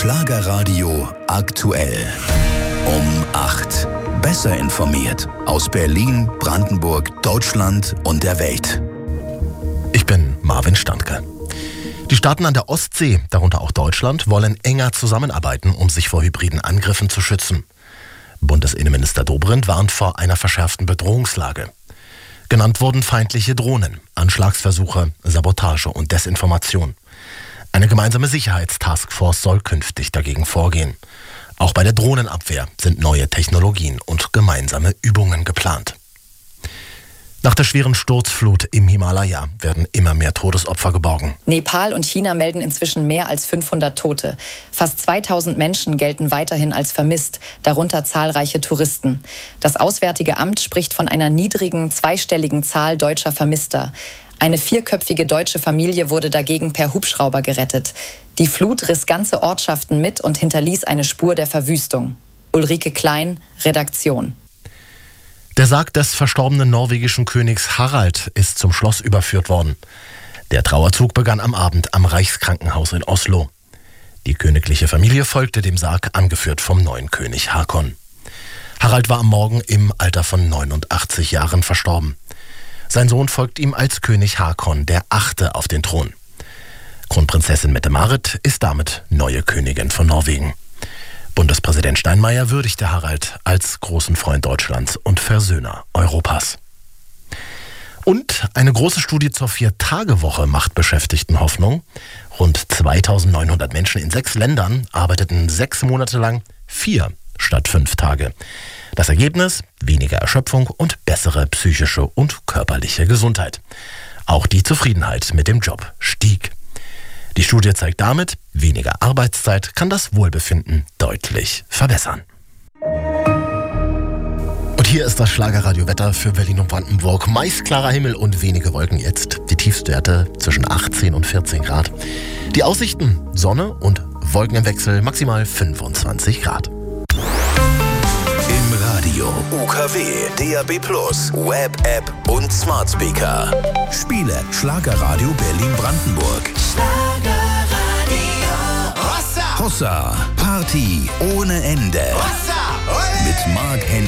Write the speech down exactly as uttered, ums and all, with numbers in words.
Schlagerradio aktuell. Um acht. Besser informiert aus Berlin, Brandenburg, Deutschland und der Welt. Ich bin Marvin Standke. Die Staaten an der Ostsee, darunter auch Deutschland, wollen enger zusammenarbeiten, um sich vor hybriden Angriffen zu schützen. Bundesinnenminister Dobrindt warnt vor einer verschärften Bedrohungslage. Genannt wurden feindliche Drohnen, Anschlagsversuche, Sabotage und Desinformation. Eine gemeinsame Sicherheitstaskforce soll künftig dagegen vorgehen. Auch bei der Drohnenabwehr sind neue Technologien und gemeinsame Übungen geplant. Nach der schweren Sturzflut im Himalaya werden immer mehr Todesopfer geborgen. Nepal und China melden inzwischen mehr als fünfhundert Tote. Fast zweitausend Menschen gelten weiterhin als vermisst, darunter zahlreiche Touristen. Das Auswärtige Amt spricht von einer niedrigen, zweistelligen Zahl deutscher Vermisster. Eine vierköpfige deutsche Familie wurde dagegen per Hubschrauber gerettet. Die Flut riss ganze Ortschaften mit und hinterließ eine Spur der Verwüstung. Ulrike Klein, Redaktion. Der Sarg des verstorbenen norwegischen Königs Harald ist zum Schloss überführt worden. Der Trauerzug begann am Abend am Reichskrankenhaus in Oslo. Die königliche Familie folgte dem Sarg, angeführt vom neuen König Haakon. Harald war am Morgen im Alter von neunundachtzig Jahren verstorben. Sein Sohn folgt ihm als König Haakon, der Achte, auf den Thron. Kronprinzessin Mette-Marit ist damit neue Königin von Norwegen. Bundespräsident Steinmeier würdigte Harald als großen Freund Deutschlands und Versöhner Europas. Und eine große Studie zur Vier-Tage-Woche macht Beschäftigten Hoffnung. Rund zweitausendneunhundert Menschen in sechs Ländern arbeiteten sechs Monate lang vier statt fünf Tage. Das Ergebnis: weniger Erschöpfung und bessere psychische und körperliche Gesundheit. Auch die Zufriedenheit mit dem Job stieg. Die Studie zeigt damit, weniger Arbeitszeit kann das Wohlbefinden deutlich verbessern. Und hier ist das Schlagerradio-Wetter für Berlin und Brandenburg. Meist klarer Himmel und wenige Wolken jetzt. Die Tiefstwerte zwischen achtzehn und vierzehn Grad. Die Aussichten: Sonne und Wolken im Wechsel, maximal fünfundzwanzig Grad. Im Radio, U K W, D A B plus, Web-App und Smart Speaker. Spiele Schlagerradio Berlin-Brandenburg. Hossa, Party ohne Ende. Mit Marc Henry.